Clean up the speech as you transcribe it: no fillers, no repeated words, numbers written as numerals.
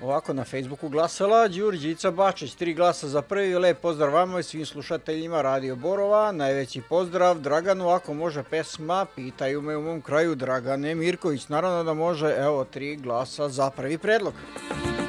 Ovako na Facebooku glasala Đurđica Bačić, 3 glasa za prvi, lep pozdrav vama i svim slušateljima Radio Borova, najveći pozdrav Draganu, ako može pesma, pitaju me u mom kraju Dragane Mirković, naravno da može, evo 3 glasa za prvi predlog.